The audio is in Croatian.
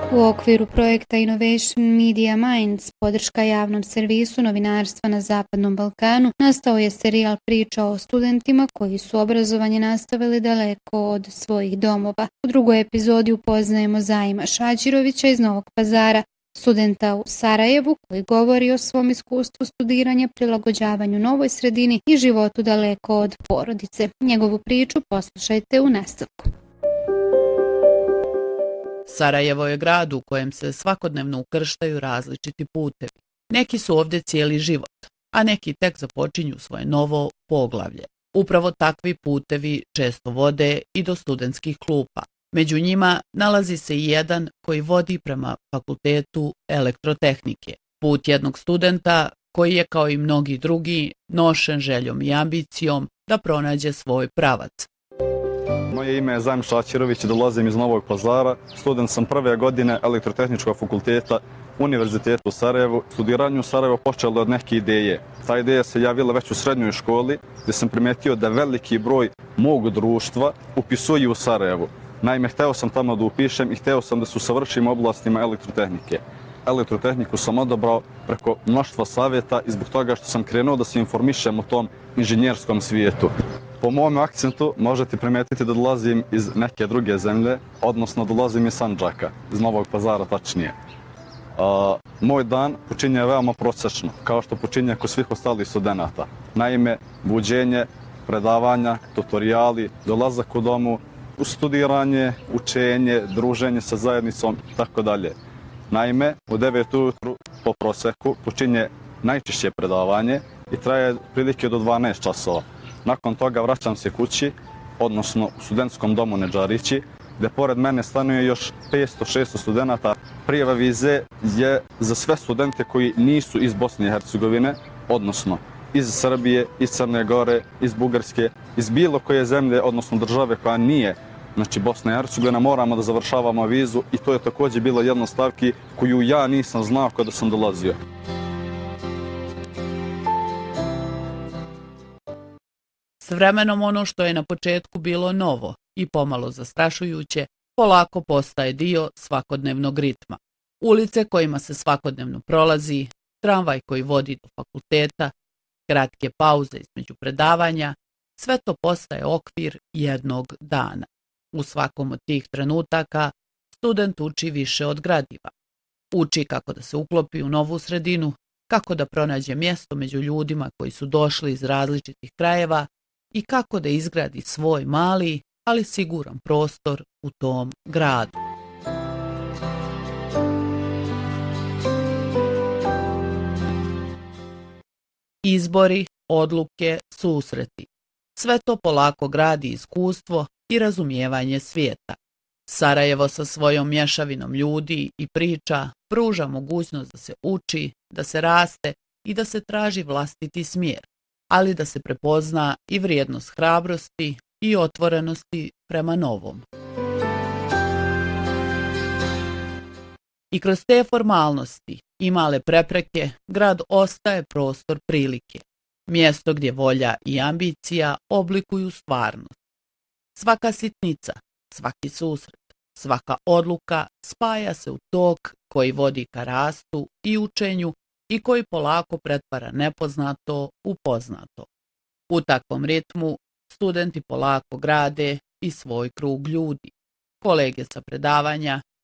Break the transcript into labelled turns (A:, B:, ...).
A: U okviru projekta Innovation Media Minds, podrška javnom servisu novinarstva na Zapadnom Balkanu, nastao je serijal priča o studentima koji su obrazovanje nastavili daleko od svojih domova. U drugoj epizodi upoznajemo Zaima Šađirovića iz Novog Pazara, studenta u Sarajevu koji govori o svom iskustvu studiranja, prilagođavanju novoj sredini i životu daleko od porodice. Njegovu priču poslušajte u nastavku.
B: Sarajevo je grad u kojem se svakodnevno ukrštaju različiti putevi. Neki su ovdje cijeli život, a neki tek započinju svoje novo poglavlje. Upravo takvi putevi često vode i do studentskih klupa. Među njima nalazi se i jedan koji vodi prema Fakultetu elektrotehnike. Put jednog studenta koji je kao i mnogi drugi nošen željom i ambicijom da pronađe svoj pravac.
C: Moje ime je Zaim Šaćirović i dolazim iz Novog Pazara. Student sam prve godine Elektrotehničkog fakulteta Univerziteta u Sarajevu. Studiranje u Sarajevu počelo od neke ideje. Ta ideja se javila već u srednjoj školi gdje sam primetio da veliki broj mog društva upisuje u Sarajevu. Naime, hteo sam tamo da upišem i hteo sam da se usavršim u oblastima elektrotehnike. Elektrotehniku sam odabrao preko mnoštva savjeta i zbog toga što sam krenuo da se informišem o tom inženjerskom svijetu. Po mom akcentu možete primetiti da dolazim iz neke druge zemlje, odnosno dolazim iz Sandžaka, iz Novog Pazara tačnije. Moj dan počinje veoma prosečno, kao što počinje kod svih ostalih studenata. Naime, buđenje, predavanja, tutoriali, dolazak u domu, studiranje, učenje, druženje sa zajednicom itd. Naime, u 9 ujutru po proseku počinje najčešće predavanje i traje prilike do 12 časova. Nakon toga vraćam se kući, odnosno u studentskom domu Nedžarići, gdje pored mene stanuje još 500-600 studenta. Prijava vize je za sve studente koji nisu iz Bosne i Hercegovine, odnosno iz Srbije, iz Crne Gore, iz Bugarske, iz bilo koje zemlje, odnosno države koja nije, znači Bosna i Hercegovina, moramo da završavamo vizu i to je također bilo jedna stavki koju ja nisam znao kada sam dolazio.
B: S vremenom ono što je na početku bilo novo i pomalo zastrašujuće, polako postaje dio svakodnevnog ritma. Ulice kojima se svakodnevno prolazi, tramvaj koji vodi do fakulteta, kratke pauze između predavanja, sve to postaje okvir jednog dana. U svakom od tih trenutaka student uči više od gradiva. Uči kako da se uklopi u novu sredinu, kako da pronađe mjesto među ljudima koji su došli iz različitih krajeva i kako da izgradi svoj mali, ali siguran prostor u tom gradu. Izbori, odluke, susreti. Sve to polako gradi iskustvo i razumijevanje svijeta. Sarajevo sa svojom mješavinom ljudi i priča pruža mogućnost da se uči, da se raste i da se traži vlastiti smjer, ali da se prepozna i vrijednost hrabrosti i otvorenosti prema novom. I kroz te formalnosti i male prepreke grad ostaje prostor prilike, mjesto gdje volja i ambicija oblikuju stvarnost. Svaka sitnica, svaki susret, svaka odluka spaja se u tok koji vodi ka rastu i učenju i koji polako pretvara nepoznato u poznato. U takvom ritmu studenti polako grade i svoj krug ljudi, kolege sa predavanja